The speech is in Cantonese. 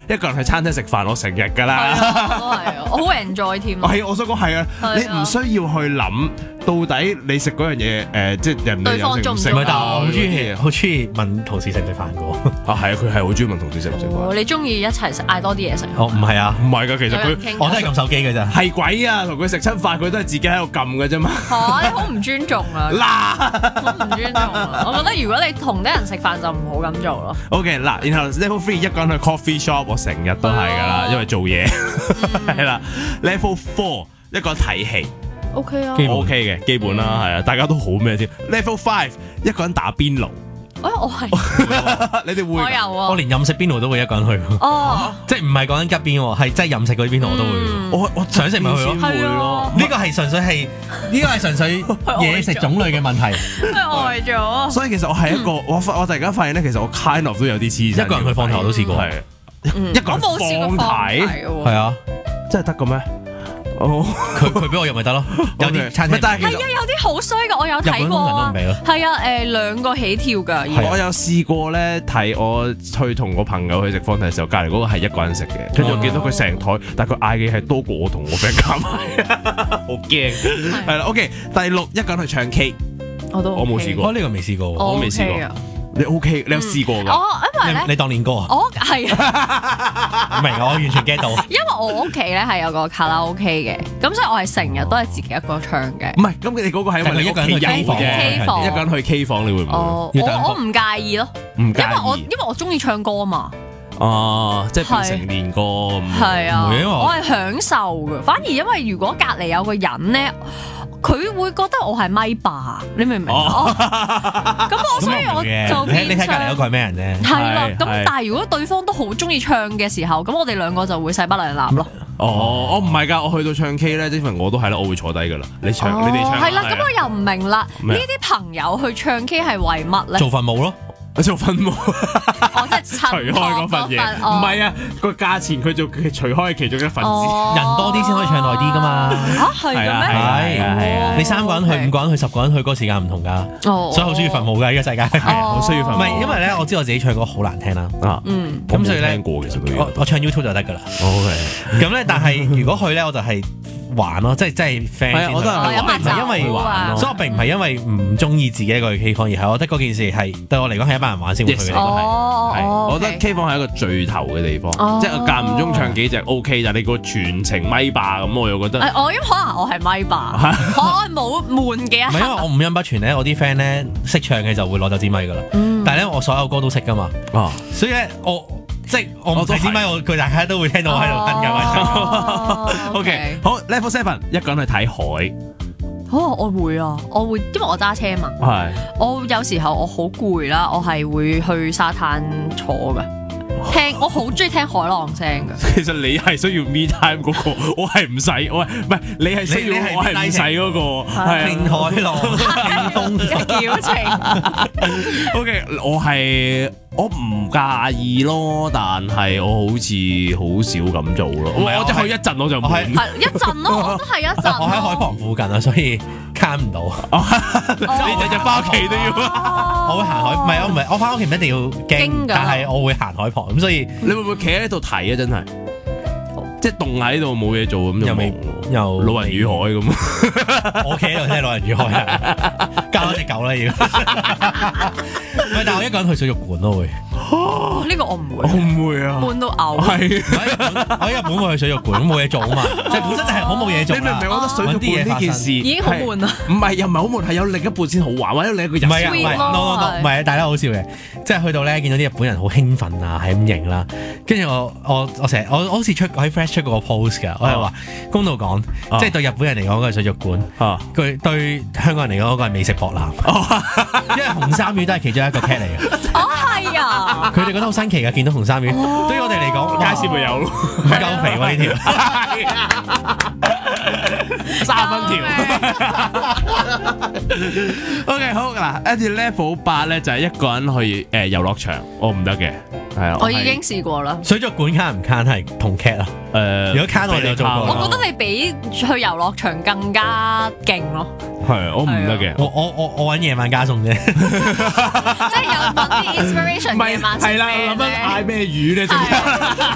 一個人去餐廳食飯，我成日㗎啦。 都係我好 enjoy 添。 係，我想講係啊，你唔需要去諗到底你食嗰樣嘢即係人哋有食唔食。 唔係，但係我好中意問同事食唔食飯㗎。 啊，係啊，佢係好中意問同事食唔食飯。 你中意一齊嗌多啲嘢食？ 哦，唔係啊， 唔係㗎，其實佢我都係撳手機㗎咋。 係鬼啊！同佢食親飯，佢都係自己喺度撳㗎啫嘛。 你好唔尊重啊！ 嗱， 好唔尊重啊！我覺得如果你同啲人食飯就唔好咁做咯。 OK， 嗱，然後 Level 3一個人去 coffee shop， 我成日都係㗎啦，因為做嘢係啦。Level 4一個人睇戲 OK 啊 ，OK 嘅基本啦，係啊，大家都好咩添。Level 5一個人打邊爐。 我係你哋會？ 我有我連任食邊爐都會一個人去。即係唔係講緊吉邊喎，係真係任食嗰啲邊爐我都會。我想食咪去咯。 會咯。 呢個係純粹嘢食種類嘅問題。 呆咗。 所以其實我係一個我突然間發現咧，其實我 kind of 都有啲黐線。 一個人去放題我都試過。 係一個人我冇試過放題喎。 係啊， 真係得嘅咩？ 佢俾我入咪得咯。有啲餐廳但係有啲好衰嘅，我有睇過啊。係啊，2個起跳㗎。 我有試過咧睇，我去同個朋友去食放題嘅時候，隔離嗰個係一個人食嘅，跟住我見到佢成台，但係佢嗌嘅係多過我同我 friend 加埋，好驚。係啦，OK，第6一個人去唱 K， 我冇試過。 呢個未試過， 我未試過。你 OK？你有試過㗎？ 因為咧， 你當練歌啊？ 係唔明，我完全 get 到。 因為我屋企咧係有個卡拉 OK 嘅，咁所以我係成日都係自己一個唱嘅。 唔係，咁你嗰個係因為你一個人去 K 房啫，一個人去 K 房，你會唔會？ 我唔介意咯， 唔介意， 因為我中意唱歌啊嘛。 即係變成練歌咁。 係啊，我係享受嘅。反而因為如果隔離有個人咧，佢會覺得我係咪霸，你明唔明？咁所以我就你睇隔離嗰個係咩人啫？ 係啦，咁但係如果對方都好中意唱嘅時候，咁我哋兩個就會勢不兩立咯。 我唔係㗎，我去到唱 K 咧，因為我都係啦，我會坐低㗎啦。你哋唱。 係啦，咁我又唔明啦，呢啲朋友去唱 K 係為乜咧？ 做墳墓咯。 做墳墓， 即係除開嗰份嘢，唔係啊，個價錢佢做除開其中一份子， 人多啲先可以唱耐啲噶嘛。 係嘅咩？ 係你3個人去、5個人去、10個人去，嗰個時間唔同噶。所以好中意墳墓㗎呢個世界， 好需要墳墓。 唔係因為咧，我知我自己唱歌好難聽啦。咁所以咧，其實我唱 YouTube 就得㗎啦。OK。咁咧，但係如果去咧，我就係玩咯，即係 friend。我都係唔係因為玩，所以我並唔係因為唔中意自己一個去 K 房，而係我覺得嗰件事係對我嚟講係一班人玩先會去嘅。 我覺得 K 房係一個聚頭嘅地方，即係我間唔中唱幾隻 OK，但係你個全程咪霸咁，我又覺得。 因為可能我係咪霸，我冇悶嘅。 唔係因為我五音不全咧，我啲 friend 咧識唱嘅就會攞走支咪㗎啦。但係咧我所有歌都識㗎嘛，所以咧即係我唔使支咪，佢大家都會聽到我喺度哼㗎。 OK， 好 Level 7一個人去睇海。 我會啊，因為我揸車嘛。係。我有時候我好攰啦，我係會去沙灘坐㗎。我好中意聽海浪聲㗎。 其實你係需要 me time 嗰個，我係唔使，唔係你係需要，我係唔使嗰個。係聽海浪，聽風嘅表情。 OK，我唔介意咯，但係我好似好少咁做咯。我即係去一陣我就唔係一陣咯，我都係一陣。 我喺海旁附近啊，所以慳唔到。 你日日翻屋企都要。 我會行海，唔係我翻屋企唔一定要經，但係我會行海旁咁，所以你會唔會企喺度睇啊？真係，即係凍喺度冇嘢做咁就又老人與海咁。 我企喺度聽老人與海啊，加多隻狗啦要。唔係，但係我一個人去水族館咯會。 呢個我唔會， 我唔會啊， 悶到嘔。 係， 我喺日本會去水族館，冇嘢做啊嘛，即係本身就係好冇嘢做。 你明唔明？我覺得水族館呢件事已經好悶啦。 唔係又唔係好悶，係有另一半先好玩，或者另一個人。 唔係唔係，大家好笑嘅，即係去到咧見到啲日本人好興奮啊，係咁型啦。跟住我成日我好似喺 Fresh 出過個 post 㗎，我係話公道講，即係對日本人嚟講嗰個水族館，佢對香港人嚟講嗰個係美食博覽，因為紅衫魚都係其中一個 cat 嚟嘅。 係啊， 佢哋覺得好新奇㗎，見到紅衫魚，對於我哋嚟講， 街市咪有咯， 唔夠肥喎呢條 ，3蚊條。OK， 好嗱，跟住 Level 8咧就係一個人去遊樂場，我唔得嘅，係啊， 我已經試過啦。 水族館慳唔慳係同 cat 啊？如果 cat 我哋有做過， 我覺得你比去遊樂場更加勁咯。 係，我唔得嘅。 我揾夜晚加餸啫， 即係有揾啲 inspiration 夜晚食咩咧？ 係啦，諗緊嗌咩魚咧？